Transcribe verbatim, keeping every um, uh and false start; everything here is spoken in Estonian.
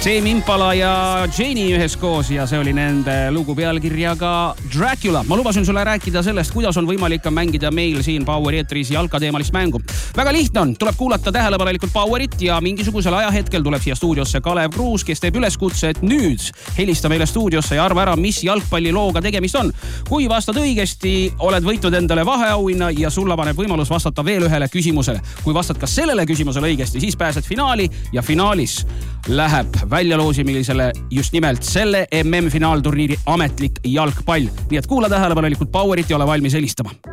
Tame Impala ja Janie üheskoos ja see oli nende lugu pealkirjaga Dracula. Ma lubasin sulle rääkida sellest, kuidas on võimalik mängida meil siin Poweri eetris jalkateemalist mängu. Väga lihtne on, tuleb kuulata tähelepanelikult Powerit ja mingisugusel ajahetkel tuleb siia stuudiosse Kalev Kruus, kes teeb üleskutse, et nüüd helista meile stuudiosse ja arva ära, mis jalgpallilooga tegemist on. Kui vastad õigesti, oled võitnud endale vaheauhinna ja sulle paneb võimalus vastata veel ühele küsimusele. Kui vastad ka sellele küsimusele õigesti, siis pääsed finaali ja finaalis läheb väljaloosimisele just nimelt selle M M-finaalturniiri ametlik jalgpall. Nii et kuula tähelepanelikult Powerit ja ole valmis helistama.